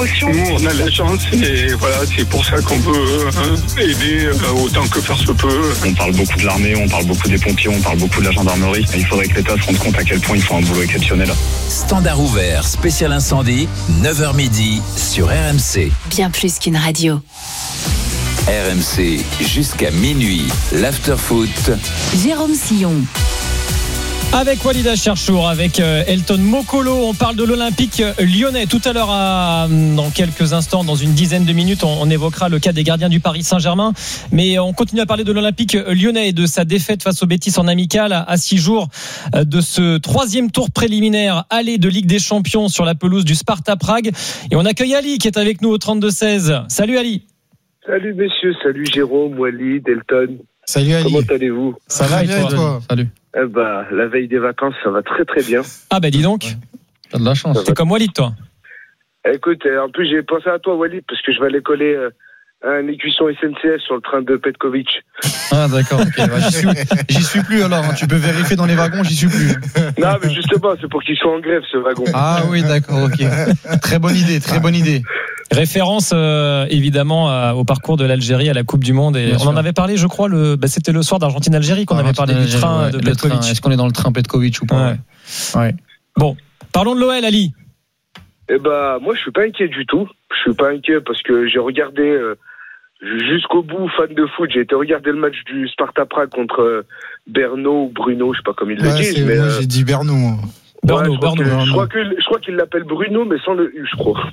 Nous, on a la chance et voilà, c'est pour ça qu'on veut aider autant que faire se peut. On parle beaucoup de l'armée, on parle beaucoup des pompiers, on parle beaucoup de la gendarmerie. Il faudrait que l'État se rende compte à quel point ils font un boulot exceptionnel. Standard ouvert, spécial incendie, 9h midi sur RMC. Bien plus qu'une radio. RMC, jusqu'à minuit, l'after-foot. Jérôme Sillon. Avec Walid Cherchour, avec Elton Mokolo, on parle de l'Olympique lyonnais. Tout à l'heure, dans quelques instants, dans une dizaine de minutes, on évoquera le cas des gardiens du Paris Saint-Germain. Mais on continue à parler de l'Olympique lyonnais et de sa défaite face au Betis en amical à 6 jours de ce 3e tour préliminaire aller de Ligue des Champions sur la pelouse du Sparta Prague. Et on accueille Ali qui est avec nous au 32-16. Salut Ali. Salut messieurs, salut Jérôme, Walid, Elton. Salut Ali. Comment allez-vous ? Ça va bien et toi ? Salut. La veille des vacances, ça va très très bien. Ah dis donc. T'as de la chance. T'es comme Walid toi. Écoute, en plus j'ai pensé à toi Walid parce que je vais aller coller un écusson SNCF sur le train de Petkovic. Ah d'accord, ok. J'y suis plus alors, tu peux vérifier dans les wagons, j'y suis plus. Non mais justement, c'est pour qu'il soit en grève ce wagon. Ah oui d'accord, ok. Très bonne idée. Référence évidemment au parcours de l'Algérie à la Coupe du Monde et on en avait parlé je crois c'était le soir d'Argentine-Algérie qu'on avait parlé du train de Petkovic. Est-ce qu'on est dans le train Petkovic ou pas ? Ouais. Bon, parlons de l'OL Ali. Moi je suis pas inquiet du tout. Je suis pas inquiet parce que j'ai regardé jusqu'au bout, fan de foot, j'ai été regarder le match du Sparta Prague contre Berno ou Bruno, je sais pas comment ils le disent. Moi j'ai dit Berno. Berno. Je crois qu'il l'appelle Bruno, mais sans le U, je crois.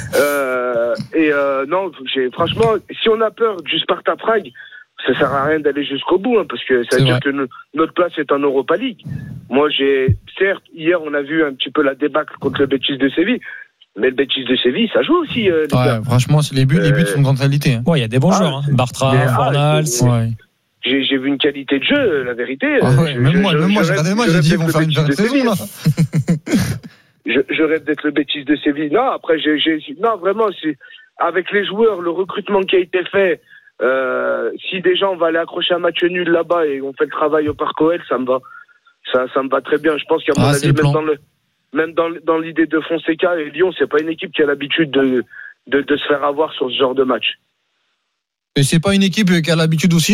Non, franchement, si on a peur du Sparta Prague, ça sert à rien d'aller jusqu'au bout, parce que ça veut dire que notre place est en Europa League. Moi, certes, hier, on a vu un petit peu la débâcle contre le Betis de Séville, mais le Betis de Séville, ça joue aussi. Les gars. Franchement, les buts sont de grande qualité. Hein. Ouais, il y a des bons joueurs, Bartra, Fornals. J'ai vu une qualité de jeu, la vérité. Même moi, j'ai regardé le match, j'ai dit, ils vont faire une bonne saison, là. Je rêve d'être le Betis de Séville. Non, après, non, vraiment, avec les joueurs, le recrutement qui a été fait, si déjà on va aller accrocher un match nul là-bas et on fait le travail au Parc OL, ça me va. Ça me va très bien. Je pense qu'à mon avis, même dans l'idée de Fonseca et Lyon, c'est pas une équipe qui a l'habitude de se faire avoir sur ce genre de match. Et c'est pas une équipe qui a l'habitude aussi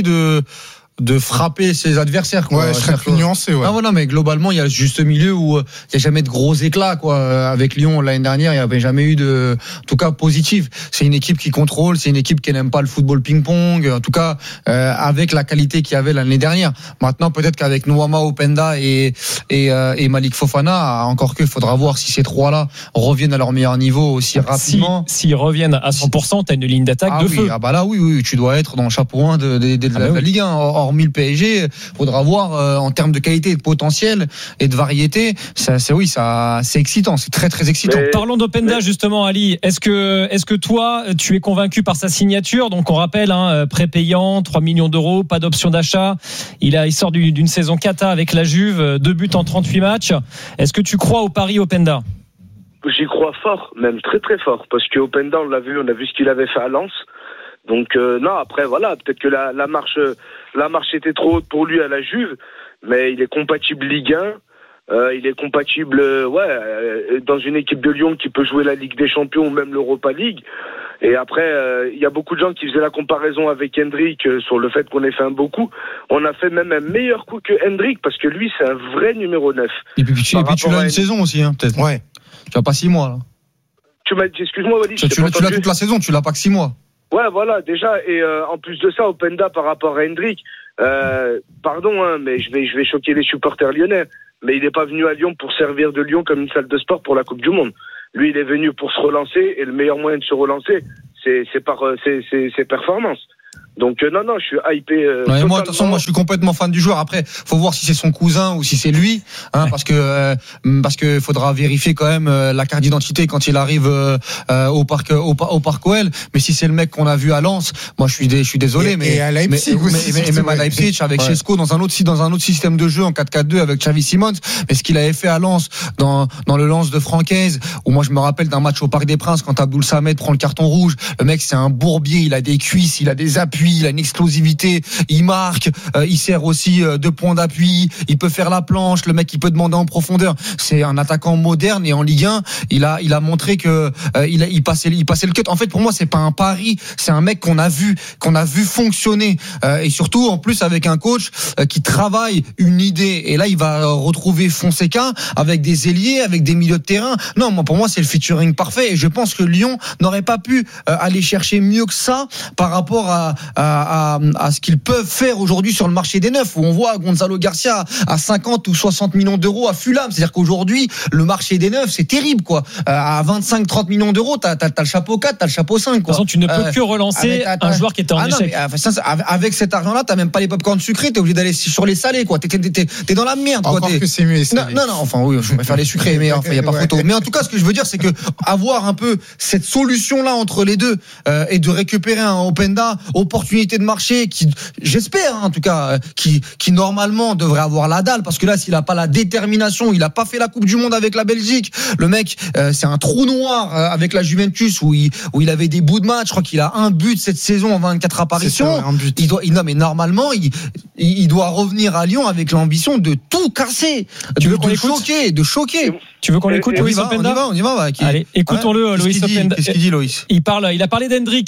de frapper ses adversaires, quoi. Je serais plus nuancé, Ah voilà, mais globalement il y a le juste milieu où il y a jamais de gros éclats, quoi. Avec Lyon l'année dernière, il y avait jamais eu en tout cas positif. C'est une équipe qui contrôle, c'est une équipe qui n'aime pas le football ping-pong, en tout cas avec la qualité qu'il y avait l'année dernière. Maintenant peut-être qu'avec Nwama, Openda et Malik Fofana, encore qu'il faudra voir si ces trois-là reviennent à leur meilleur niveau aussi rapidement. S'ils reviennent à 100%, t'as une ligne d'attaque de feu. Ah bah là oui, tu dois être dans le chapeau 1 de la Ligue 1. Hormis le PSG, faudra voir en termes de qualité et de potentiel et de variété. C'est excitant, c'est très très excitant. Parlons d'Openda justement, Ali. Est-ce que toi, tu es convaincu par sa signature ? Donc on rappelle, prépayant, 3 millions d'euros, pas d'option d'achat. Il sort d'une saison cata avec la Juve, 2 buts en 38 matchs. Est-ce que tu crois au pari Openda ? J'y crois fort, même très très fort, parce que Openda, on a vu ce qu'il avait fait à Lens. Donc non, après voilà, peut-être que la marche était trop haute pour lui à la Juve, mais il est compatible Ligue 1, il est compatible dans une équipe de Lyon qui peut jouer la Ligue des Champions ou même l'Europa League. Et après, il y a beaucoup de gens qui faisaient la comparaison avec Hendrick sur le fait qu'on ait fait un beau coup. On a fait même un meilleur coup que Hendrick parce que lui, c'est un vrai numéro 9. Et puis tu l'as une saison aussi, peut-être. Ouais. Tu n'as pas 6 mois là. Tu m'as dit, excuse-moi Walid. Tu l'as toute la saison, tu l'as pas que 6 mois. Ouais, voilà, déjà, et en plus de ça, Openda par rapport à Hendrick, pardon, mais je vais choquer les supporters lyonnais, mais il n'est pas venu à Lyon pour servir de Lyon comme une salle de sport pour la Coupe du Monde. Lui, il est venu pour se relancer, et le meilleur moyen de se relancer, c'est par ses performances. Donc non, je suis hypé. Moi, de toute façon, je suis complètement fan du joueur. Après, faut voir si c'est son cousin ou si c'est lui, parce que faudra vérifier quand même la carte d'identité quand il arrive au parc OL. Mais si c'est le mec qu'on a vu à Lens, moi je suis désolé, mais à Leipzig mais même à Leipzig avec Šeško dans un autre système de jeu en 4-4-2 avec Xavi Simons. Mais ce qu'il avait fait à Lens dans le Lens de Francaise, où moi je me rappelle d'un match au Parc des Princes quand Abdoul Samed prend le carton rouge, le mec c'est un bourbier, il a des cuisses, il a des appuis. d'appui, il a une explosivité, il marque, il sert aussi de point d'appui, il peut faire la planche, le mec il peut demander en profondeur. C'est un attaquant moderne et en Ligue 1, il a montré que il passait le cut. En fait, pour moi, c'est pas un pari, c'est un mec qu'on a vu fonctionner et surtout en plus avec un coach qui travaille une idée. Et là, il va retrouver Fonseca avec des ailiers, avec des milieux de terrain. Non, pour moi, c'est le featuring parfait. Et je pense que Lyon n'aurait pas pu aller chercher mieux que ça par rapport à ce qu'ils peuvent faire aujourd'hui sur le marché des neufs, où on voit Gonzalo Garcia à 50 ou 60 millions d'euros à Fulham. C'est-à-dire qu'aujourd'hui, le marché des neufs, c'est terrible, quoi. À 25-30 millions d'euros, t'as le chapeau 4, t'as le chapeau 5, quoi. De toute façon, tu ne peux que relancer un joueur qui était en échec. Avec cet argent-là, t'as même pas les popcorn sucrés, t'es obligé d'aller sur les salés, quoi. T'es dans la merde, quoi. Encore que c'est mieux les salés. Non, enfin, oui, je préfère les sucrés, mais enfin, y a pas photo. Mais en tout cas, ce que je veux dire, c'est que avoir un peu cette solution-là entre les deux, et de récupérer un Openda, opportunité de marché qui, j'espère, en tout cas, qui normalement devrait avoir la dalle, parce que là, s'il a pas la détermination, il a pas fait la Coupe du Monde avec la Belgique, le mec, c'est un trou noir avec la Juventus où il avait des bouts de match. Je crois qu'il a un but cette saison en 24 apparitions. Ça, un but. Mais normalement, il doit revenir à Lyon avec l'ambition de tout casser, de choquer. Tu veux qu'on l'écoute, Loïs Openda? On y va. Allez, écoutons-le, Loïs Openda. Qu'est-ce qu'il dit, Loïs? Il a parlé d'Hendrick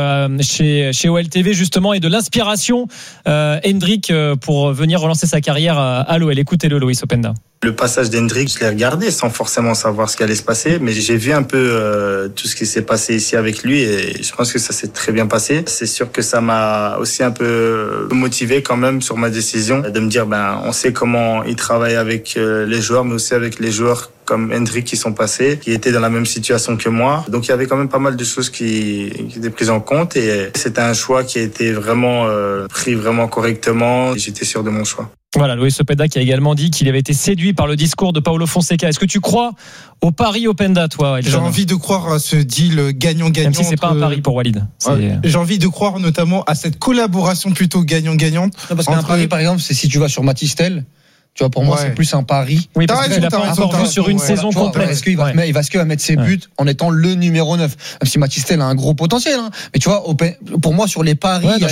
chez OLTV, justement, et de l'inspiration Hendrick pour venir relancer sa carrière à l'OL. Écoutez-le, Loïs Openda. Le passage d'Hendrick, je l'ai regardé sans forcément savoir ce qui allait se passer, mais j'ai vu un peu tout ce qui s'est passé ici avec lui et je pense que ça s'est très bien passé. C'est sûr que ça m'a aussi un peu motivé quand même sur ma décision de me dire on sait comment il travaille avec les joueurs, mais aussi avec les joueurs comme Hendrick qui sont passés, qui étaient dans la même situation que moi. Donc il y avait quand même pas mal de choses qui étaient prises en compte et c'était un choix qui a été vraiment pris vraiment correctement. J'étais sûr de mon choix. Voilà, Loïs Openda qui a également dit qu'il avait été séduit par le discours de Paulo Fonseca. Est-ce que tu crois au pari Openda, toi, Elton? J'ai envie de croire à ce deal gagnant-gagnant. Même si c'est pas un pari pour Walid. J'ai envie de croire notamment à cette collaboration plutôt gagnant-gagnante. Parce qu'un pari, par exemple, c'est si tu vas sur Matistel. Tu vois, pour moi, c'est plus un pari. Oui, parce que tu l'as pas encore vu sur une saison complète. Est-ce qu'il va mettre ses buts en étant le numéro 9? Même si Matistel a un gros potentiel, hein. Mais tu vois, pour moi, sur les paris, mais t'as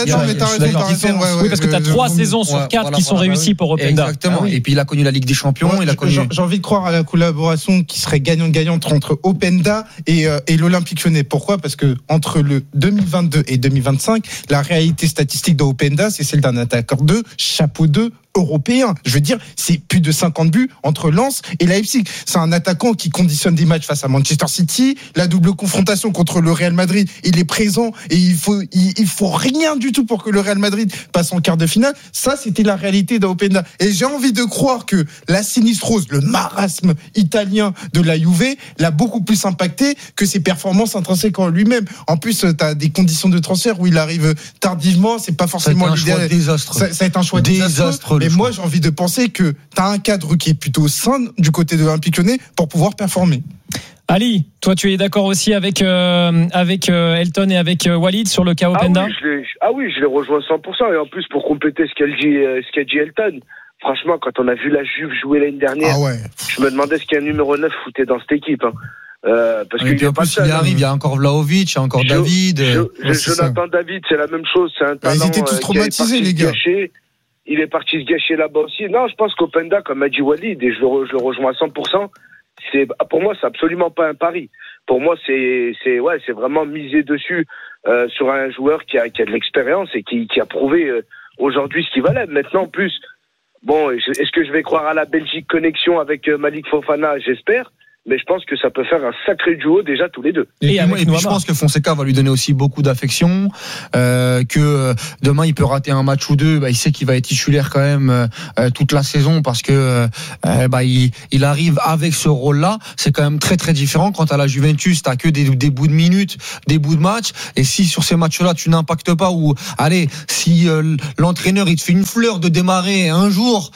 raison. Oui, parce que t'as 3 saisons sur 4 qui sont réussies pour Openda. Exactement. Et puis, il a connu la Ligue des Champions, J'ai envie de croire à la collaboration qui serait gagnant-gagnante entre Openda et l'Olympique Lyonnais. Pourquoi? Parce que entre le 2022 et 2025, la réalité statistique d'Openda, c'est celle d'un attaquant de chapeau 2 européen. Je veux dire, c'est plus de 50 buts entre Lens et Leipzig. C'est un attaquant qui conditionne des matchs face à Manchester City. La double confrontation contre le Real Madrid, il est présent et il faut rien du tout pour que le Real Madrid passe en quart de finale. Ça, c'était la réalité d'Openda. Et j'ai envie de croire que la sinistrose, le marasme italien de la Juve, l'a beaucoup plus impacté que ses performances intrinsèques en lui-même. En plus, t'as des conditions de transfert où il arrive tardivement. C'est pas forcément l'idéal. Ça va être un choix désastreux. Mais moi, j'ai envie de penser que tu as un cadre qui est plutôt sain du côté de l'Olympique Lyonnais pour pouvoir performer. Ali, toi, tu es d'accord aussi avec Elton et avec Walid sur le cas Openda? Oui, je les rejoins 100%. Et en plus, pour compléter ce qu'a dit Elton, franchement, quand on a vu la Juve jouer l'année dernière, je me demandais ce qu'un numéro 9 foutait dans cette équipe. Parce que en plus, il arrive, il y a encore Vlahovic, il y a encore David. Jonathan David, c'est la même chose. C'est un talent. Ils étaient tous traumatisés, les gars. Il est parti se gâcher là-bas aussi. Non, je pense qu'Openda, comme a dit Walid, et je le rejoins à 100%, pour moi, c'est absolument pas un pari. Pour moi, c'est vraiment miser dessus sur un joueur qui a de l'expérience et qui a prouvé aujourd'hui ce qu'il valait. Maintenant, en plus, est-ce que je vais croire à la Belgique connexion avec Malik Fofana? J'espère. Mais je pense que ça peut faire un sacré duo déjà tous les deux. Et puis je pense que Fonseca va lui donner aussi beaucoup d'affection, que demain il peut rater un match ou deux, il sait qu'il va être titulaire quand même toute la saison parce que il arrive avec ce rôle-là. C'est quand même très très différent quand à la Juventus t'as que des bouts de minutes, des bouts de match. Et si sur ces matchs-là tu n'impactes pas si l'entraîneur il te fait une fleur de démarrer un jour,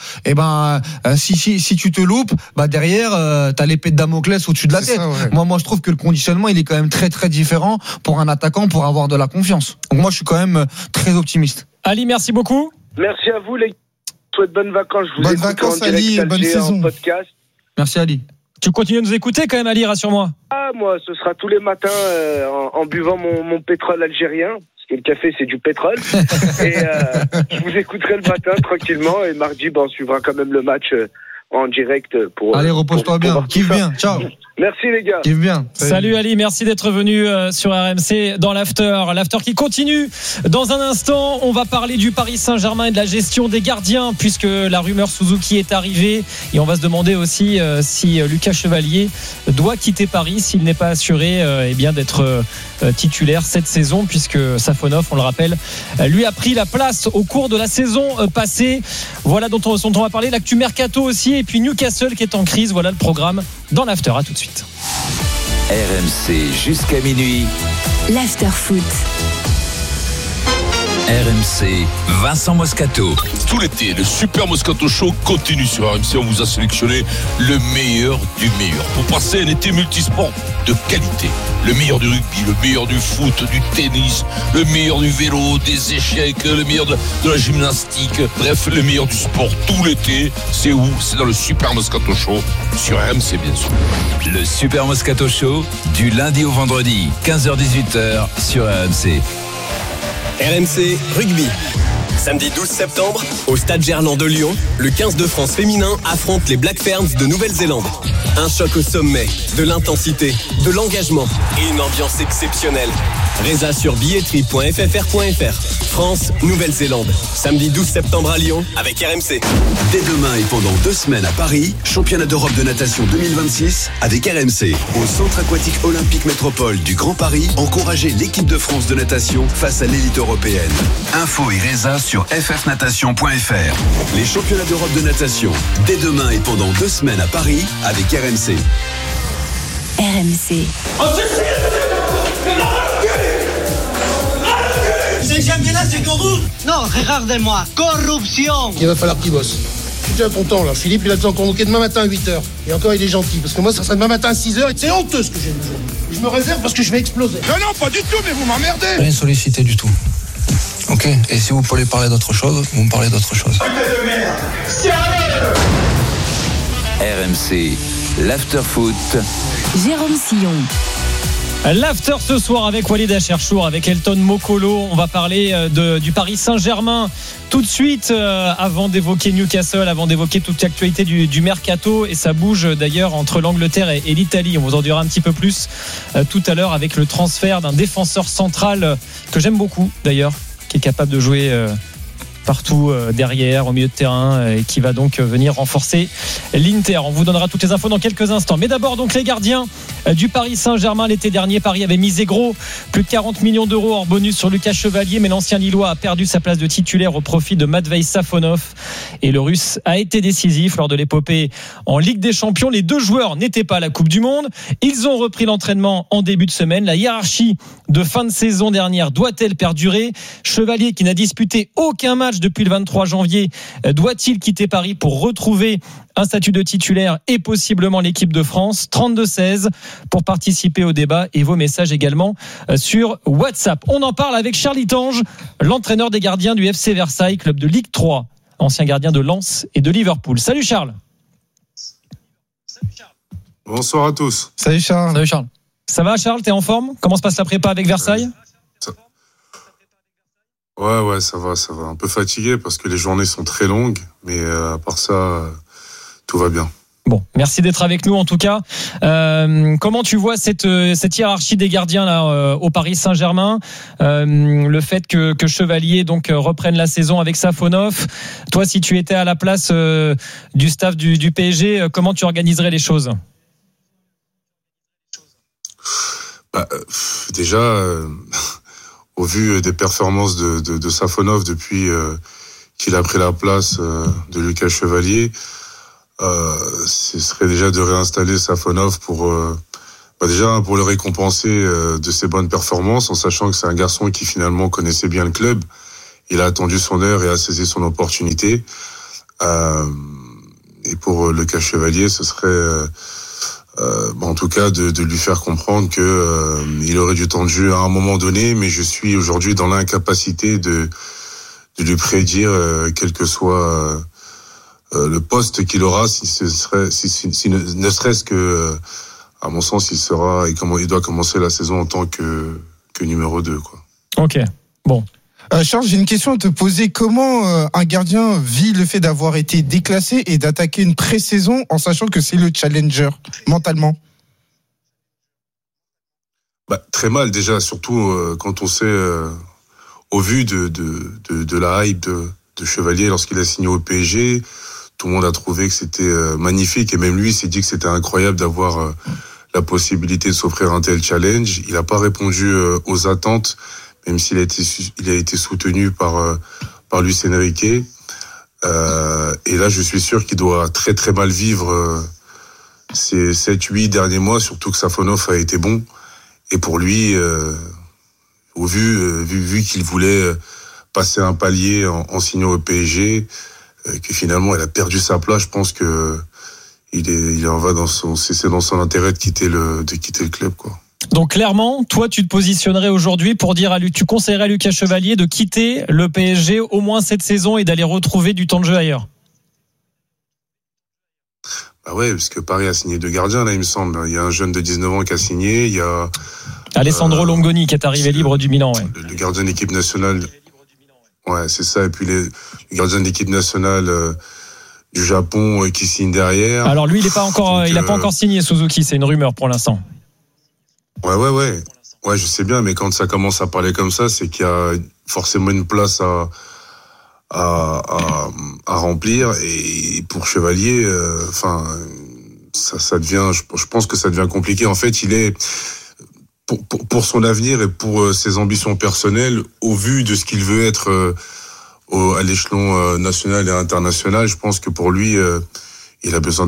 si tu te loupes, derrière t'as l'épée de Damoclès au-dessus de la tête. Moi, je trouve que le conditionnement, il est quand même très, très différent pour un attaquant pour avoir de la confiance. Donc moi, je suis quand même très optimiste. Ali, merci beaucoup. Merci à vous, les gars. Je vous souhaite bonnes vacances. Je vous bonnes écoute vacances, en direct, Ali, bonne saison. en podcast. Merci, Ali. Tu continues à nous écouter quand même, Ali, rassure-moi. Moi, ce sera tous les matins en buvant mon pétrole algérien. que le café c'est du pétrole. Et je vous écouterai le matin tranquillement. Et mardi, on suivra quand même le match en direct pour. Allez, repose-toi bien. Kiffe bien. Ciao. Merci les gars. Kiffe bien. Salut Ali, merci d'être venu sur RMC dans l'after qui continue. Dans un instant, on va parler du Paris Saint-Germain et de la gestion des gardiens, puisque la rumeur Suzuki est arrivée, et on va se demander aussi si Lucas Chevalier doit quitter Paris s'il n'est pas assuré d'être titulaire cette saison, puisque Safonov, on le rappelle, lui a pris la place au cours de la saison passée. Voilà dont on va parler, l'actu mercato aussi, et puis Newcastle qui est en crise. Voilà le programme dans l'after. À tout de suite. RMC jusqu'à minuit. L'after foot. RMC, Vincent Moscato. Tout l'été, le Super Moscato Show continue sur RMC. On vous a sélectionné le meilleur du meilleur pour passer un été multisport de qualité. Le meilleur du rugby, le meilleur du foot, du tennis, le meilleur du vélo, des échecs, le meilleur de la gymnastique. Bref, le meilleur du sport tout l'été. C'est où ? C'est dans le Super Moscato Show sur RMC, bien sûr. Le Super Moscato Show, du lundi au vendredi, 15h-18h sur RMC. RMC Rugby. Samedi 12 septembre, au Stade Gerland de Lyon, le 15 de France féminin affronte les Black Ferns de Nouvelle-Zélande. Un choc au sommet, de l'intensité, de l'engagement et une ambiance exceptionnelle. Résa sur billetterie.ffr.fr. France, Nouvelle-Zélande. Samedi 12 septembre à Lyon avec RMC. Dès demain et pendant 2 semaines à Paris, championnat d'Europe de natation 2026 avec RMC. Au Centre aquatique olympique métropole du Grand Paris, encouragez l'équipe de France de natation face à l'élite européenne. Info et Résa sur ffnatation.fr. Les championnats d'Europe de natation, dès demain et pendant 2 semaines à Paris avec RMC. RMC. C'est championnat, c'est corruption. Non, regardez-moi, corruption. Il va falloir qu'il bosse. Je suis déjà content là. Philippe, il a besoin convoqué demain matin à 8h. Et encore, il est gentil. Parce que moi, ça sera demain matin à 6h. C'est honteux ce que j'ai aujourd'hui. Je me réserve parce que je vais exploser. Non, pas du tout, mais vous m'emmerdez. Rien sollicité du tout. Ok. Et si vous voulez parler d'autre chose, vous me parlez d'autre chose. RMC, l'after foot. Jérôme Sillon. L'after ce soir avec Walid Acharchour, avec Elton Mokolo. On va parler du Paris Saint-Germain tout de suite, avant d'évoquer Newcastle, avant d'évoquer toute l'actualité du mercato. Et ça bouge d'ailleurs entre l'Angleterre et l'Italie. On vous en dira un petit peu plus tout à l'heure avec le transfert d'un défenseur central que j'aime beaucoup d'ailleurs, qui est capable de jouer partout derrière, au milieu de terrain, et qui va donc venir renforcer l'Inter. On vous donnera toutes les infos dans quelques instants. Mais d'abord, donc, les gardiens du Paris Saint-Germain. L'été dernier, Paris avait misé gros, plus de 40 millions d'euros hors bonus sur Lucas Chevalier, mais l'ancien Lillois a perdu sa place de titulaire au profit de Matvei Safonov. Et le Russe a été décisif lors de l'épopée en Ligue des Champions. Les 2 joueurs n'étaient pas à la Coupe du Monde. Ils ont repris l'entraînement en début de semaine. La hiérarchie de fin de saison dernière doit-elle perdurer ? Chevalier, qui n'a disputé aucun match depuis le 23 janvier, doit-il quitter Paris pour retrouver un statut de titulaire et possiblement l'équipe de France? 32-16 pour participer au débat et vos messages également sur WhatsApp. On en parle avec Charlie Tange, l'entraîneur des gardiens du FC Versailles, club de Ligue 3, ancien gardien de Lens et de Liverpool. Salut Charles. Bonsoir à tous. Salut Charles. Salut Charles. Ça va Charles, t'es en forme? Comment se passe la prépa avec Versailles? Ouais, ça va. Un peu fatigué parce que les journées sont très longues, mais à part ça, tout va bien. Bon, merci d'être avec nous en tout cas. Comment tu vois cette hiérarchie des gardiens là au Paris Saint-Germain, le fait que Chevalier donc reprenne la saison avec Safonov. Toi, si tu étais à la place du staff du PSG, comment tu organiserais les choses? Déjà, au vu des performances de Safonov depuis qu'il a pris la place de Lucas Chevalier, ce serait déjà de réinstaller Safonov pour le récompenser de ses bonnes performances, en sachant que c'est un garçon qui finalement connaissait bien le club. Il a attendu son heure et a saisi son opportunité. Et pour Lucas Chevalier, ce serait en tout cas de lui faire comprendre que il aurait du temps de jeu à un moment donné, mais je suis aujourd'hui dans l'incapacité de lui prédire quel que soit le poste qu'il aura, ne serait-ce que, à mon sens, il doit commencer la saison en tant que numéro 2, quoi. Ok. Bon. Charles, j'ai une question à te poser. Comment un gardien vit le fait d'avoir été déclassé et d'attaquer une pré-saison en sachant que c'est le challenger, mentalement? Très mal déjà, surtout quand on sait, au vu de la hype de Chevalier lorsqu'il a signé au PSG, tout le monde a trouvé que c'était magnifique et même lui s'est dit que c'était incroyable d'avoir la possibilité de s'offrir un tel challenge. Il n'a pas répondu aux attentes, même s'il a été soutenu par Luis Enrique. Et là, je suis sûr qu'il doit très très mal vivre ces 7-8 derniers mois, surtout que Safonov a été bon. Et pour lui, vu qu'il voulait passer un palier en signant au PSG, que finalement il a perdu sa place, je pense que c'est dans son intérêt de quitter le club, quoi. Donc clairement, toi tu te positionnerais aujourd'hui pour dire tu conseillerais à Lucas Chevalier de quitter le PSG au moins cette saison et d'aller retrouver du temps de jeu ailleurs. Bah ouais, parce que Paris a signé 2 gardiens là, il me semble. Il y a un jeune de 19 ans qui a signé, il y a Alessandro Longoni qui est arrivé libre du Milan, ouais. Le gardien de l'équipe nationale. Ouais, c'est ça. Et puis le gardien de l'équipe nationale du Japon qui signe derrière. Alors lui, il n'a pas encore signé, Suzuki. C'est une rumeur pour l'instant. Ouais. Ouais, je sais bien, mais quand ça commence à parler comme ça, c'est qu'il y a forcément une place à remplir. Et pour Chevalier, ça devient. Je pense que ça devient compliqué. En fait, il est pour son avenir et pour ses ambitions personnelles, au vu de ce qu'il veut être à l'échelon national et international, je pense que pour lui, il a besoin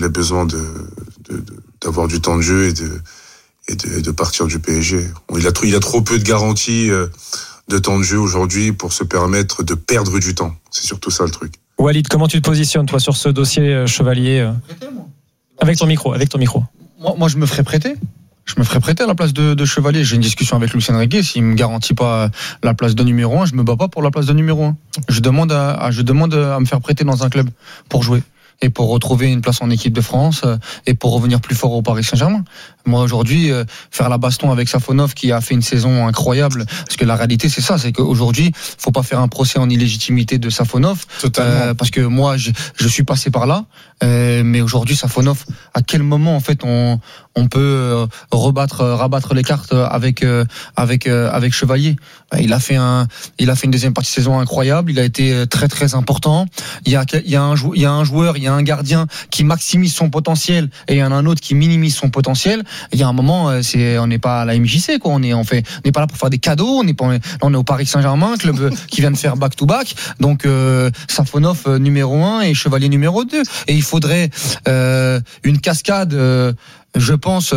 d'avoir du temps de jeu et de partir du PSG. Il a trop peu de garanties de temps de jeu aujourd'hui pour se permettre de perdre du temps. C'est surtout ça le truc. Walid, comment tu te positionnes toi sur ce dossier Chevalier avec ton micro. Moi, je me ferais prêter. Je me ferais prêter à la place de Chevalier. J'ai une discussion avec Luis Enrique. S'il me garantit pas la place de numéro 1, je me bats pas pour la place de numéro 1. Je demande à me faire prêter dans un club pour jouer et pour retrouver une place en équipe de France et pour revenir plus fort au Paris Saint-Germain. Moi, aujourd'hui, faire la baston avec Safonov qui a fait une saison incroyable, parce que la réalité, c'est ça, c'est qu'aujourd'hui, faut pas faire un procès en illégitimité de Safonov, parce que moi, je suis passé par là, mais aujourd'hui, Safonov, à quel moment, en fait, on peut rabattre les cartes avec Chevalier? Il a fait une deuxième partie de saison incroyable, il a été très très important. Il y a un joueur, il y a un gardien qui maximise son potentiel et il y en a un autre qui minimise son potentiel. Il y a un moment, on n'est pas à la MJC, quoi. On n'est pas là pour faire des cadeaux. On est au Paris Saint-Germain, club qui vient de faire back to back. Donc Safonov numéro 1 et Chevalier numéro 2. Et il faudrait une cascade, je pense,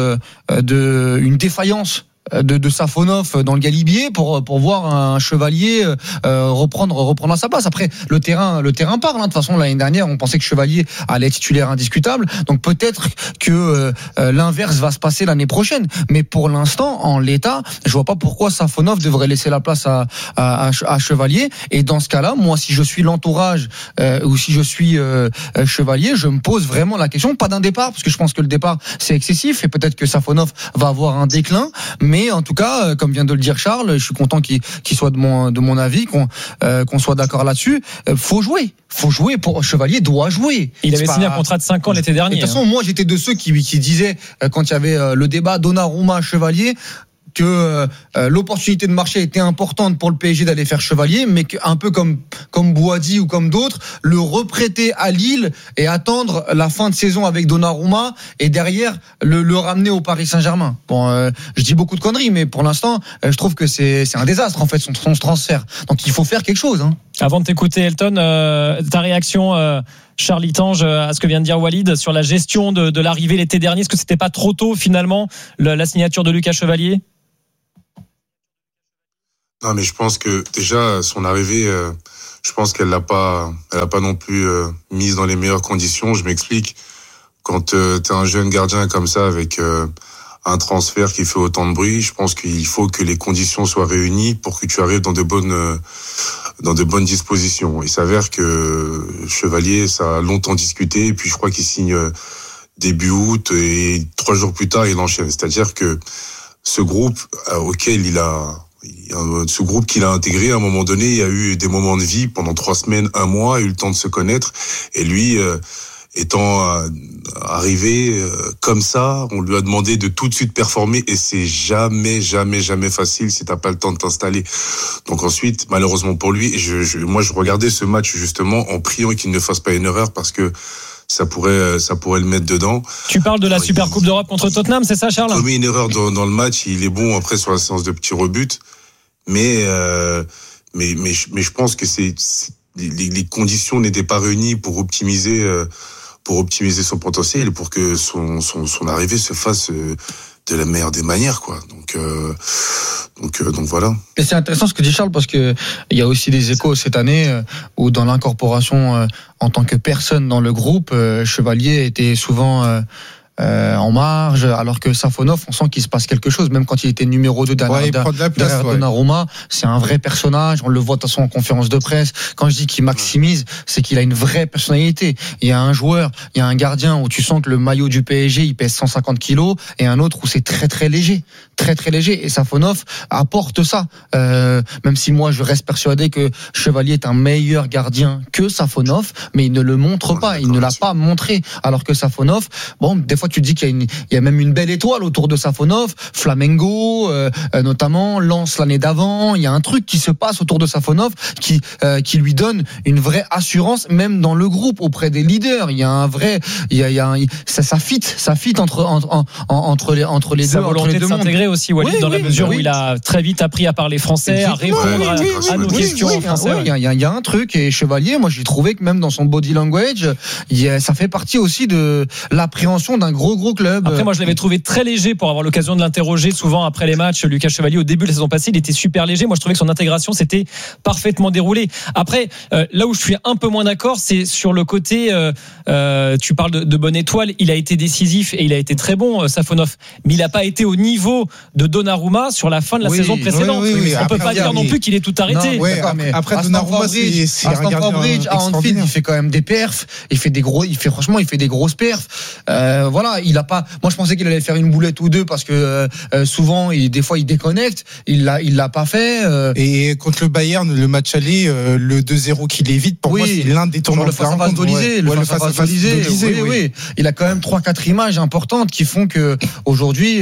une défaillance de Safonov dans le Galibier pour voir un Chevalier reprendre à sa place. Après le terrain parle, hein. De toute façon, l'année dernière on pensait que Chevalier allait être titulaire indiscutable, donc peut-être que l'inverse va se passer l'année prochaine, mais pour l'instant, en l'état, je vois pas pourquoi Safonov devrait laisser la place à Chevalier. Et dans ce cas-là, moi, si je suis l'entourage ou si je suis Chevalier, je me pose vraiment la question, pas d'un départ, parce que je pense que le départ c'est excessif et peut-être que Safonov va avoir un déclin, mais en tout cas, comme vient de le dire Charles, je suis content qu'il soit de mon avis, qu'on soit d'accord là-dessus. Faut jouer pour Chevalier doit jouer. Il avait signé un contrat de 5 ans l'été dernier. De toute façon, moi j'étais de ceux qui disaient, quand il y avait le débat Donnarumma Chevalier, que l'opportunité de marché était importante pour le PSG d'aller faire Chevalier, mais qu'un peu comme Boadi ou comme d'autres, le reprêter à Lille et attendre la fin de saison avec Donnarumma et derrière le ramener au Paris Saint-Germain. Bon, je dis beaucoup de conneries, mais pour l'instant, je trouve que c'est un désastre en fait son transfert. Donc il faut faire quelque chose. Hein. Avant de t'écouter, Elton, ta réaction, Charlie Tange, à ce que vient de dire Walid sur la gestion de l'arrivée l'été dernier. Est-ce que c'était pas trop tôt finalement la signature de Lucas Chevalier? Non, mais je pense que déjà son arrivée, je pense qu'elle l'a pas non plus mise dans les meilleures conditions. Je m'explique. Quand t'es un jeune gardien comme ça avec un transfert qui fait autant de bruit, je pense qu'il faut que les conditions soient réunies pour que tu arrives dans de bonnes dispositions. Il s'avère que Chevalier, ça a longtemps discuté, et puis je crois qu'il signe début août et 3 jours plus tard il enchaîne. C'est-à-dire que ce groupe auquel il a ce groupe qu'il a intégré, à un moment donné, il y a eu des moments de vie pendant 3 semaines, 1 mois, il a eu le temps de se connaître. Et lui, étant arrivé comme ça, on lui a demandé de tout de suite performer, et c'est jamais facile si t'as pas le temps de t'installer. Donc ensuite, malheureusement pour lui, moi je regardais ce match justement en priant qu'il ne fasse pas une erreur, parce que ça pourrait le mettre dedans. Tu parles de la Super Coupe d'Europe contre Tottenham, c'est ça, Charles? Il a commis une erreur dans le match. Il est bon après sur la séance de petits rebuts, mais je pense que les conditions n'étaient pas réunies pour optimiser son potentiel, et pour que son arrivée se fasse de la meilleure des manières, quoi. Donc voilà. Et c'est intéressant ce que dit Charles, parce que il y a aussi des échos cette année où dans l'incorporation en tant que personne dans le groupe, Chevalier était souvent en marge, alors que Safonov, on sent qu'il se passe quelque chose, même quand il était numéro 2 derrière Donnarumma. C'est un vrai personnage, on le voit de toute façon en conférence de presse. Quand je dis qu'il maximise, c'est qu'il a une vraie personnalité. Il y a un joueur, il y a un gardien où tu sens que le maillot du PSG, il pèse 150 kilos, et un autre où c'est très très léger, et Safonov apporte ça, même si moi je reste persuadé que Chevalier est un meilleur gardien que Safonov, mais il ne le montre pas, il ne l'a pas montré, alors que Safonov, bon, des fois tu te dis qu'il y a même une belle étoile autour de Safonov, Flamengo notamment, Lens l'année d'avant, il y a un truc qui se passe autour de Safonov qui lui donne une vraie assurance, même dans le groupe, auprès des leaders. Il y a un vrai, ça fit entre les sa deux, volonté de s'intégrer aussi, Walid, dans la mesure où il a très vite appris à parler français, à répondre à nos questions en français. Il y a un truc, et Chevalier, moi j'ai trouvé que même dans son body language, ça fait partie aussi de l'appréhension d'un gros club. Après, moi je l'avais trouvé très léger, pour avoir l'occasion de l'interroger souvent après les matchs. Lucas Chevalier, au début de la saison passée, il était super léger. Moi je trouvais que son intégration s'était parfaitement déroulée. Après, là où je suis un peu moins d'accord, c'est sur le côté, tu parles de bonne étoile, il a été décisif et il a été très bon, Safonov, mais il n'a pas été au niveau de Donnarumma sur la fin de la saison précédente. On peut pas dire non plus qu'il est tout arrêté. Après Donnarumma, c'est un gardien Bridge, à Anfield, il fait quand même des perfs, il fait des grosses perfs. Voilà, il a pas. Moi, je pensais qu'il allait faire une boulette ou deux, parce que souvent, des fois, il déconnecte. Il l'a pas fait. Et contre le Bayern, le match aller, le 2-0 qu'il évite, pour moi, c'est l'un des tournants. Le face-à-face d'Olysée. Oui. Il a quand même 3-4 images importantes qui font que aujourd'hui.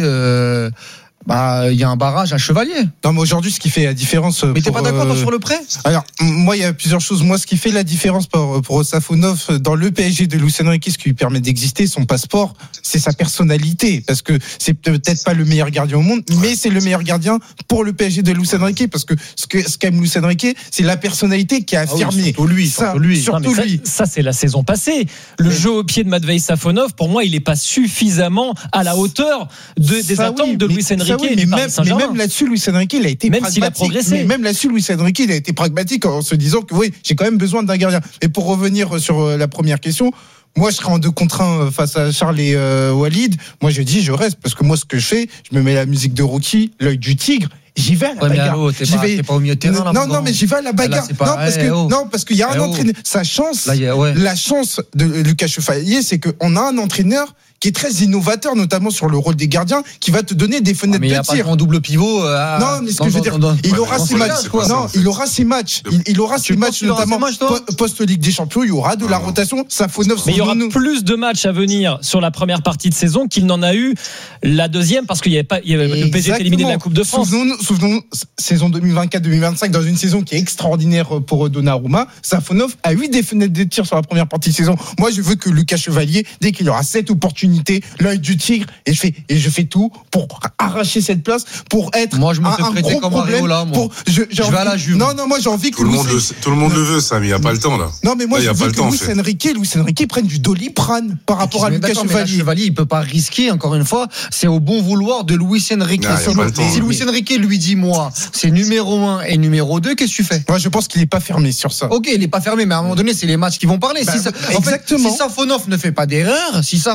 Il y a un barrage à Chevalier. Non, mais aujourd'hui, ce qui fait la différence. Mais t'es pas d'accord sur le prêt? Alors, moi, il y a plusieurs choses. Moi, ce qui fait la différence pour Safonov dans le PSG de Luis Enrique, ce qui lui permet d'exister, son passeport, c'est sa personnalité. Parce que c'est peut-être pas le meilleur gardien au monde, mais c'est le meilleur gardien pour le PSG de Luis Enrique. Parce que ce qu'aime Luis Enrique, c'est la personnalité qui a affirmé. Surtout lui. Ça, c'est la saison passée. Le jeu au pied de Matvei Safonov, pour moi, il est pas suffisamment à la hauteur des attentes de Luis Enrique. Mais même là-dessus, Luis Enrique, il a été pragmatique. S'il a progressé. Même là-dessus, Luis Enrique, il a été pragmatique en se disant que oui, j'ai quand même besoin d'un gardien. Et pour revenir sur la première question, moi, je serais en 2 contre 1 face à Charles et Walid. Moi, je dis, je reste, parce que moi, ce que je fais, je me mets la musique de Rocky, l'œil du tigre. J'y vais à la bagarre. T'es pas au milieu de terrain, là. Non, mais j'y vais à la bagarre. Parce qu'il y a un entraîneur. Sa chance, la chance de Lucas Chevalier, c'est qu'on a un entraîneur qui est très innovateur, notamment sur le rôle des gardiens, qui va te donner des fenêtres de tir. Mais il n'y a pas en double pivot. Non, mais ce que je veux dire, il aura ses matchs. Non, il aura ses matchs. Il aura ses matchs, notamment post-Ligue des Champions. Il y aura de la rotation. Safonov. Mais il y aura plus de matchs à venir sur la première partie de saison qu'il n'en a eu la deuxième, parce qu'il y avait pas, le PSG était éliminé de la Coupe de France. Souvenons, saison 2024-2025, dans une saison qui est extraordinaire pour Donnarumma, Safonov a eu des fenêtres de tir sur la première partie de saison. Moi, je veux que Lucas Chevalier, dès qu'il aura cette opportunité, l'œil du tigre, et je fais tout pour arracher cette place, pour être moi, je me fais un prêter gros comme problème. Areola, moi. Je vais à la Juve. Non, moi j'ai envie que tout le monde le veut, ça, mais il n'y a pas le temps là. Non, mais moi je veux que Luis Enrique prenne du Doliprane par rapport à Lucas Chevalier. Chevalier, il peut pas risquer, encore une fois, c'est au bon vouloir de Luis Enrique. Si Luis Enrique lui dit, moi, c'est numéro 1 et numéro 2, qu'est-ce que tu fais? Moi, je pense qu'il est pas fermé sur ça. Ok, il est pas fermé, mais à un moment donné, c'est les matchs qui vont parler. Si Safonov ne fait pas d'erreur,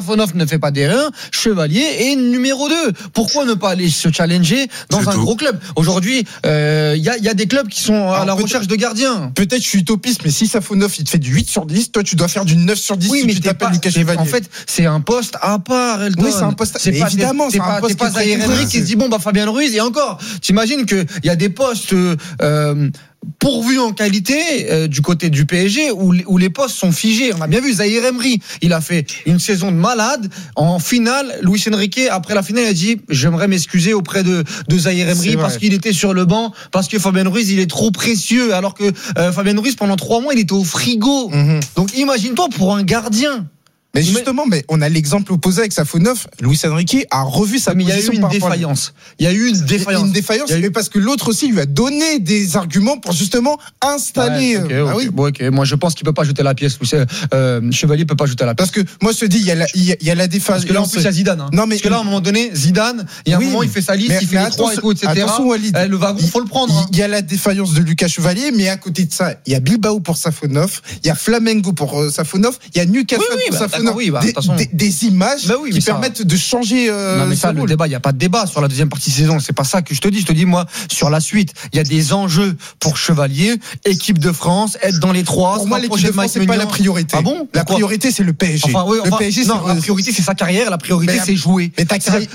ne fait pas d'erreur, Chevalier est numéro 2. Pourquoi ne pas aller se challenger dans un gros club? Aujourd'hui, il y a des clubs qui sont à la recherche de gardiens. Peut-être je suis utopiste, mais si Safonov il te fait du 8 sur 10, toi tu dois faire du 9 sur 10 oui, si mais tu t'appelles Lucas Chevalier. En fait, c'est un poste à part, Elton. Oui, c'est un poste. C'est pas, évidemment, c'est un poste. C'est pas Zaïre Emery qui se dit bon bah Fabien Ruiz et encore. T'imagines que il y a des postes pourvus en qualité du côté du PSG où les postes sont figés. On a bien vu Zaïre Emery, il a fait une saison de malade. En finale, Luis Enrique après la finale il a dit j'aimerais m'excuser auprès de Zaïre Emery parce qu'il était sur le banc, parce que Fabien Ruiz il est trop précieux, alors que Fabien Ruiz pendant 3 mois il était au frigo. Donc imagine-toi pour un gardien. Mais justement, on a l'exemple opposé avec Safonov. Luis Enrique a revu sa position. Il y a eu une défaillance. Il y a eu une défaillance. Mais parce que l'autre aussi lui a donné des arguments pour justement installer. Ok. Moi, je pense qu'il peut pas jeter la pièce. Chevalier peut pas jeter la pièce. Parce que moi, je te dis, il y a la défaillance. Parce que là, en plus, il y a Zidane. Hein. Non, mais parce que là, à un moment donné, Zidane, il y a un moment, il fait sa liste, il fait les 3 et tout, etc. Attention, Walid. Le wagon, faut le prendre. Il y a la défaillance de Lucas Chevalier, mais à côté de ça, il y a Bilbao pour Safonov, il y a Flamengo pour Safonov, il y a Newcastle pour Safonov. Des images qui permettent de changer. Non, mais ça, le débat, il n'y a pas de débat sur la deuxième partie de saison. C'est pas ça que je te dis. Je te dis, moi, sur la suite, il y a des enjeux pour Chevalier, équipe de France, être dans les 3. Pour moi, l'équipe de France, c'est pas la priorité. Ah bon? La priorité, c'est le PSG. Le PSG, la priorité, c'est sa carrière. La priorité, c'est jouer. Mais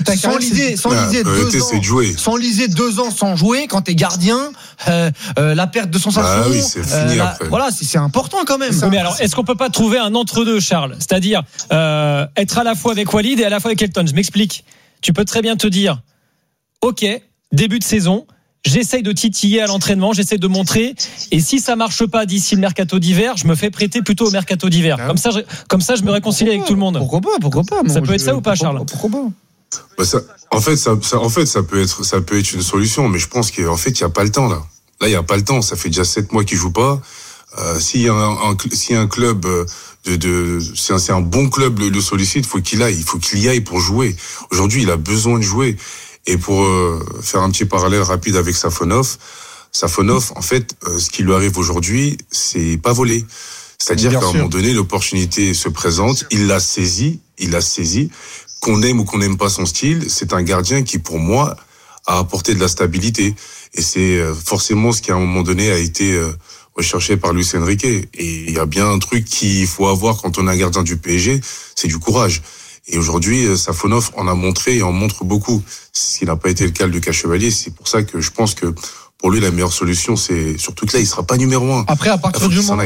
sans liser 2 ans sans jouer, quand t'es gardien, la perte de sensation. Oui, c'est fini après. Voilà, c'est important quand même. Mais alors, est-ce qu'on peut pas trouver un entre-deux, Charles? C'est-à-dire, être à la fois avec Walid et à la fois avec Elton. Je m'explique. Tu peux très bien te dire, ok, début de saison, j'essaye de titiller à l'entraînement, j'essaye de montrer, et si ça marche pas d'ici le mercato d'hiver, je me fais prêter plutôt au mercato d'hiver. Comme ça, je me réconcilie avec tout le monde. Pourquoi pas? Ça peut être ça ou pas, Charles? Pourquoi pas? En fait, ça peut être une solution, mais je pense qu'en fait, il y a pas le temps là. Là, il y a pas le temps. Ça fait déjà 7 mois qu'il joue pas. Si un club c'est un bon club le sollicite, il faut qu'il y aille pour jouer. Aujourd'hui, il a besoin de jouer. Et pour faire un petit parallèle rapide avec Safonov, en fait, ce qui lui arrive aujourd'hui, c'est pas volé. C'est-à-dire qu'à un moment donné, l'opportunité se présente, il l'a saisi. Qu'on aime ou qu'on n'aime pas son style, c'est un gardien qui, pour moi, a apporté de la stabilité. Et c'est forcément ce qui, à un moment donné, a été recherché par Luis Enrique. Et il y a bien un truc qu'il faut avoir quand on est un gardien du PSG, c'est du courage. Et aujourd'hui, Safonov en a montré et en montre beaucoup. Ce qui n'a pas été le cas de Lucas Chevalier. C'est pour ça que je pense que pour lui, la meilleure solution, c'est surtout que là, il sera pas numéro 1. Après, à partir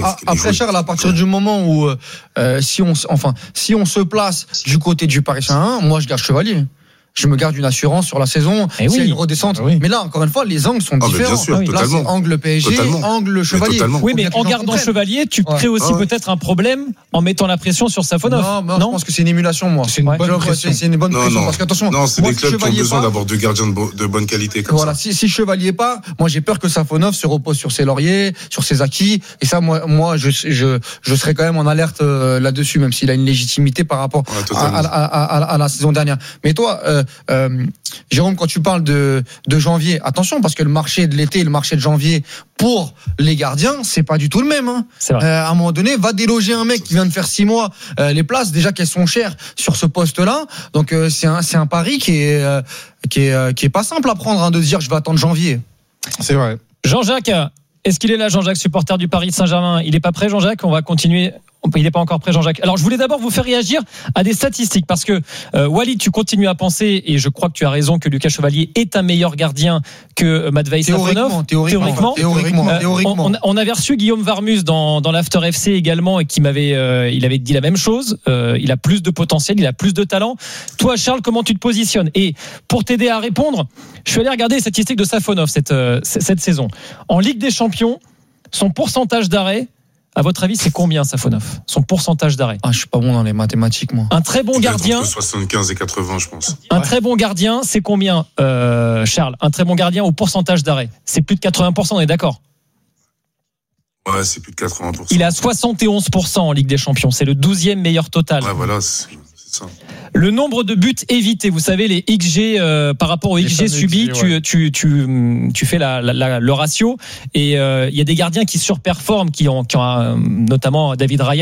du moment où, si on se place du côté du Paris Saint-Germain, moi, je garde Chevalier. Je me garde une assurance sur la saison. S'il y a une redescente. Mais là, encore une fois, les angles sont différents. Bien sûr, là, c'est angle PSG, angle Chevalier. Oui, mais en gardant Chevalier, tu crées aussi peut-être un problème en mettant la pression sur Safonov. Non, je pense que c'est une émulation, moi. C'est une bonne pression. Parce qu'attention. Non, c'est des clubs qui ont besoin d'avoir deux gardiens de bonne qualité. Voilà. Si Chevalier pas, moi, j'ai peur que Safonov se repose sur ses lauriers, sur ses acquis. Et ça, moi, je serais quand même en alerte là-dessus, même s'il a une légitimité par rapport à la saison dernière. Mais toi, Jérôme, quand tu parles de janvier, attention, parce que le marché de l'été et le marché de janvier pour les gardiens, c'est pas du tout le même. C'est vrai. À un moment donné, va déloger un mec qui vient de faire 6 mois. Les places, déjà qu'elles sont chères sur ce poste-là. Donc c'est un pari qui est pas simple à prendre, de dire je vais attendre janvier. C'est vrai. Jean-Jacques, est-ce qu'il est là, Jean-Jacques, supporter du Paris Saint-Germain? Il est pas prêt, Jean-Jacques? On va continuer. Il n'est pas encore prêt, Jean-Jacques. Alors, je voulais d'abord vous faire réagir à des statistiques parce que Walid, tu continues à penser, et je crois que tu as raison, que Lucas Chevalier est un meilleur gardien que Matvei Safonov. Théoriquement. On avait reçu Guillaume Varmus dans l'After FC également, et il avait dit la même chose. Il a plus de potentiel, il a plus de talent. Toi, Charles, comment tu te positionnes? Et pour t'aider à répondre, je suis allé regarder les statistiques de Safonov cette saison. En Ligue des Champions, son pourcentage d'arrêt, à votre avis, c'est combien, Safonov? Son pourcentage d'arrêt? Je suis pas bon dans les mathématiques, moi. Un très bon gardien. Entre 75 et 80, je pense. Un très bon gardien, c'est combien, Charles? Un très bon gardien au pourcentage d'arrêt? C'est plus de 80%, on est d'accord? Ouais, c'est plus de 80%. Il a 71% en Ligue des Champions. C'est le 12e meilleur total. Ouais, voilà, c'est ça. Le nombre de buts évités, vous savez, les XG par rapport aux XG subis, tu fais le ratio, et il y a des gardiens qui surperforment, qui ont notamment David Raya